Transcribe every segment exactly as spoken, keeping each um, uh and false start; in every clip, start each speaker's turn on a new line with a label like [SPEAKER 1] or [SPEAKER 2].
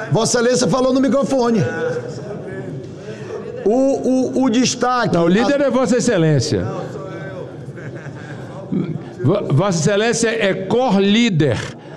[SPEAKER 1] Vossa Excelência falou no microfone. O, o, o destaque...
[SPEAKER 2] Não, o líder a... é Vossa Excelência. Vossa Excelência é cor-líder.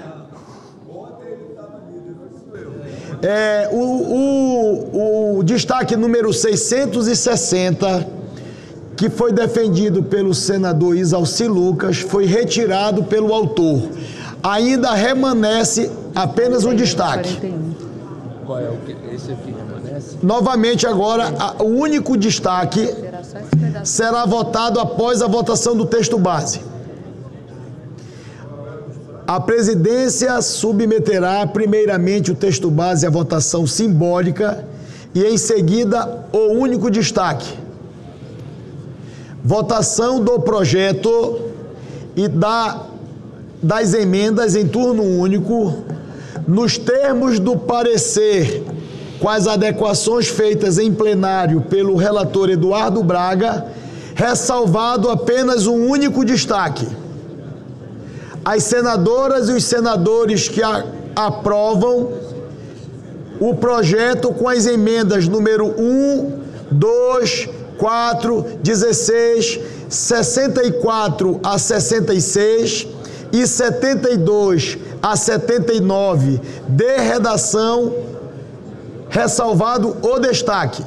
[SPEAKER 1] É, o, o, o destaque número seiscentos e sessenta, que foi defendido pelo senador Isalci Lucas, foi retirado pelo autor. Ainda remanesce apenas um destaque.
[SPEAKER 2] Qual é o que? Esse aqui permanece?
[SPEAKER 1] Novamente agora, a, o único destaque será votado após a votação do texto base. A presidência submeterá primeiramente o texto base à votação simbólica e em seguida o único destaque. Votação do projeto e da, das emendas em turno único, nos termos do parecer, com as adequações feitas em plenário pelo relator Eduardo Braga, ressalvado apenas um único destaque. As senadoras e os senadores que a, aprovam o projeto com as emendas número um, dois, quatro, dezesseis, sessenta e quatro a sessenta e seis e setenta e dois a setenta e nove de redação, ressalvado o destaque.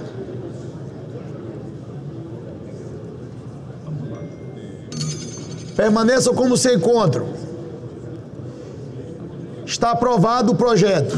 [SPEAKER 1] Permaneçam como se encontram. Está aprovado o projeto.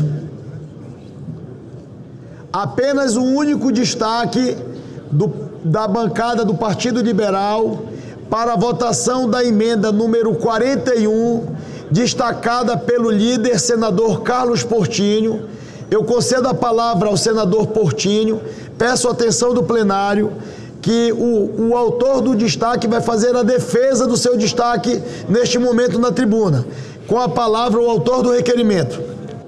[SPEAKER 1] Apenas um único destaque do, da bancada do Partido Liberal para a votação da emenda número quarenta e um, destacada pelo líder senador Carlos Portinho. Eu concedo a palavra ao senador Portinho, peço a atenção do plenário, que o, o autor do destaque vai fazer a defesa do seu destaque neste momento na tribuna. Com a palavra, o autor do requerimento.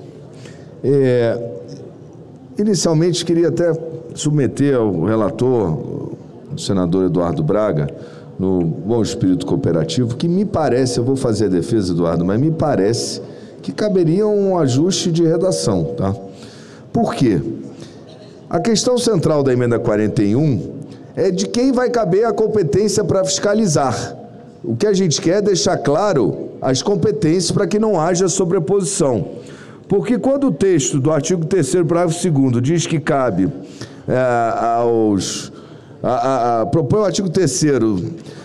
[SPEAKER 3] É, inicialmente, queria até submeter ao relator, o senador Eduardo Braga, no bom espírito cooperativo, que me parece, eu vou fazer a defesa, Eduardo, mas me parece que caberia um ajuste de redação, tá? Por quê? A questão central da emenda quarenta e um é de quem vai caber a competência para fiscalizar. O que a gente quer é deixar claro as competências para que não haja sobreposição. Porque quando o texto do artigo terceiro, parágrafo segundo, diz que cabe é, aos... A, a, a, propõe o artigo terceiro,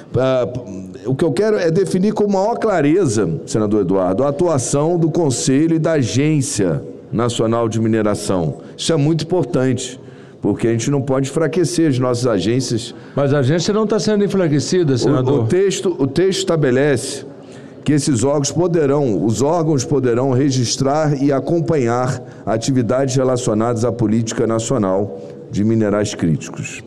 [SPEAKER 3] o que eu quero é definir com maior clareza, senador Eduardo, a atuação do Conselho e da Agência Nacional de Mineração. Isso é muito importante, porque a gente não pode enfraquecer as nossas agências.
[SPEAKER 2] Mas a agência não está sendo enfraquecida, senador.
[SPEAKER 3] O, o, texto, o texto estabelece que esses órgãos poderão, os órgãos poderão registrar e acompanhar atividades relacionadas à política nacional de minerais críticos.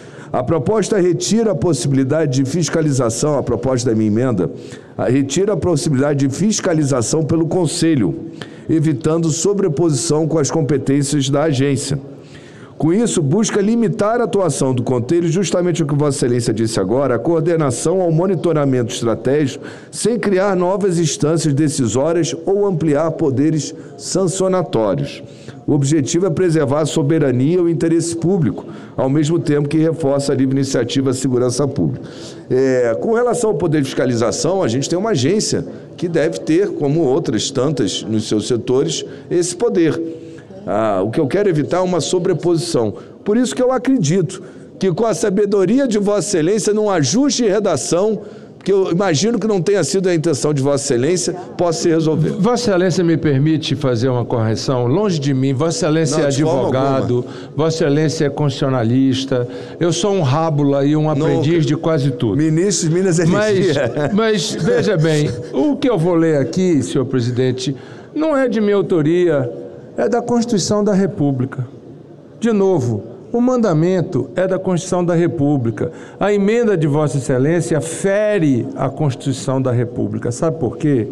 [SPEAKER 3] A proposta retira a possibilidade de fiscalização, a proposta da minha emenda, retira a possibilidade de fiscalização pelo Conselho, evitando sobreposição com as competências da agência. Com isso, busca limitar a atuação do Conselho, justamente o que Vossa Excelência disse agora, a coordenação ao monitoramento estratégico, sem criar novas instâncias decisórias ou ampliar poderes sancionatórios. O objetivo é preservar a soberania e o interesse público, ao mesmo tempo que reforça a livre iniciativa e a segurança pública. É, com relação ao poder de fiscalização, a gente tem uma agência que deve ter, como outras tantas nos seus setores, esse poder. Ah, o que eu quero evitar é uma sobreposição. Por isso que eu acredito que com a sabedoria de Vossa Excelência, num ajuste de redação, que eu imagino que não tenha sido a intenção de Vossa Excelência, possa se resolver.
[SPEAKER 2] Vossa Excelência me permite fazer uma correção? Longe de mim, Vossa Excelência não, é advogado, Vossa Excelência é constitucionalista, eu sou um rábula e um aprendiz não, de quase tudo.
[SPEAKER 3] Ministro de Minas e Energia.
[SPEAKER 2] Mas, mas, veja bem, o que eu vou ler aqui, senhor presidente, não é de minha autoria, é da Constituição da República. De novo, o mandamento é da Constituição da República. A emenda de Vossa Excelência fere a Constituição da República. Sabe por quê?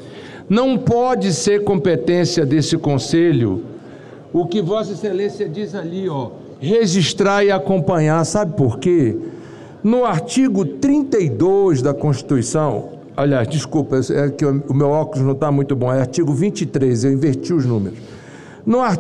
[SPEAKER 2] Não pode ser competência desse Conselho o que Vossa Excelência diz ali, ó, registrar e acompanhar. Sabe por quê? No artigo trinta e dois da Constituição, aliás, desculpa, é que o meu óculos não está muito bom, é artigo vinte e três, eu inverti os números. No artigo